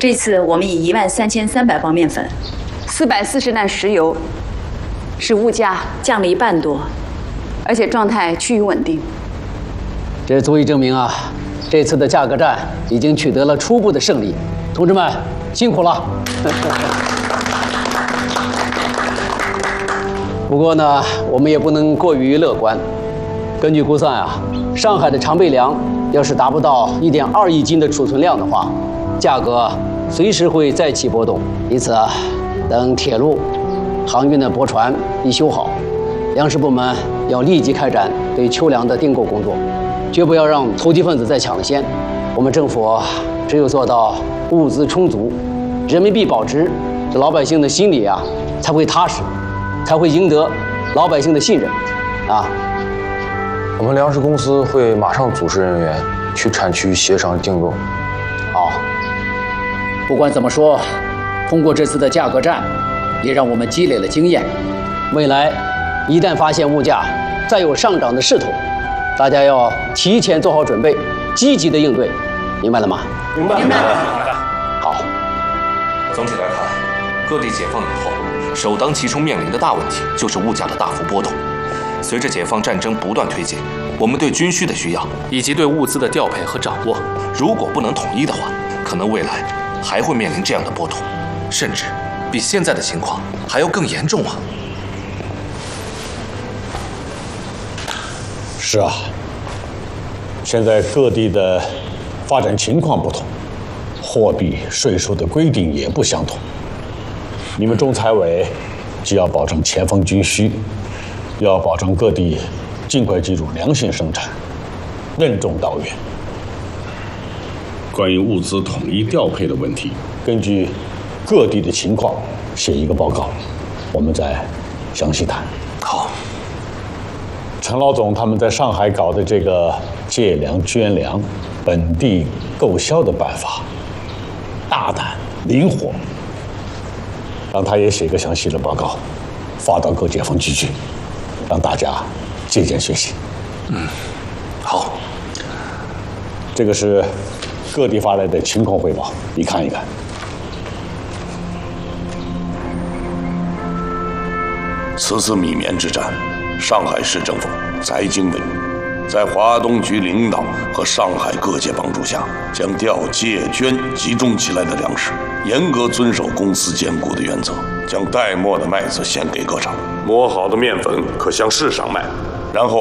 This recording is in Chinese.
这次我们以13300包面粉 ，440担石油，使物价降了1半多， 而且状态趋于稳定。 这足以证明啊，这次的价格战已经取得了初步的胜利。同志们，辛苦了。不过呢，我们也不能过于乐观。根据估算啊，上海的常备粮要是达不到1.2亿斤的储存量的话，价格随时会再起波动。因此啊，等铁路、航运的驳船一修好，粮食部门要立即开展对秋粮的订购工作，绝不要让投机分子再抢了先。我们政府只有做到物资充足，人民币保值，这老百姓的心里啊才会踏实，才会赢得老百姓的信任啊。 我们粮食公司会马上组织人员去产区协商订购。 好，不管怎么说，通过这次的价格战，也让我们积累了经验。未来一旦发现物价再有上涨的势头，大家要提前做好准备，积极的应对，明白了吗？ 明白。 好。 总体来看，各地解放以后，首当其冲面临的大问题就是物价的大幅波动。随着解放战争不断推进，我们对军需的需要以及对物资的调配和掌握，如果不能统一的话，可能未来还会面临这样的波动，甚至比现在的情况还要更严重啊！ 是啊，现在各地的发展情况不同，货币、税收的规定也不相同。你们中财委既要保证前方军需，又要保证各地尽快进入良性生产，任重道远。关于物资统一调配的问题，根据各地的情况写一个报告，我们再详细谈。 好。 陈老总他们在上海搞的这个借粮捐粮、本地购销的办法，大胆灵活，让他也写个详细的报告，发到各解放区去，让大家借鉴学习。 好。 这个是各地发来的情况汇报，你看一看。 此次米棉之战，上海市政府翟经纬在华东局领导和上海各界帮助下，将调借捐集中起来的粮食，严格遵守公私兼顾的原则，将待磨的麦子献给各厂，磨好的面粉可向市上卖，然后